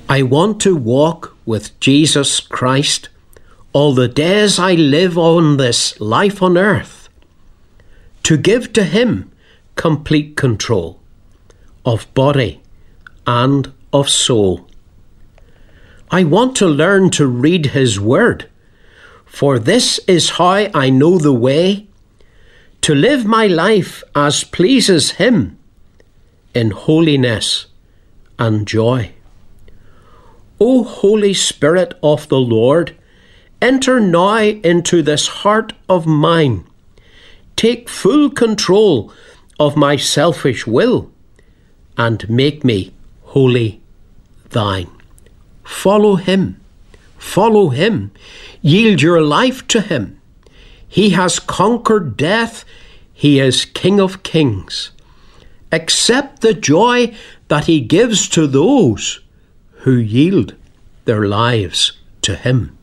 I want to walk with Jesus Christ all the days I live on this life on earth, to give to him complete control of body and of soul. I want to learn to read his word, for this is how I know the way to live my life as pleases him in holiness and joy. O Holy Spirit of the Lord, enter now into this heart of mine. Take full control of my selfish will and make me wholly thine. Follow him. Follow him. Yield your life to him. He has conquered death. He is King of Kings. Accept the joy that he gives to those who yield their lives to him.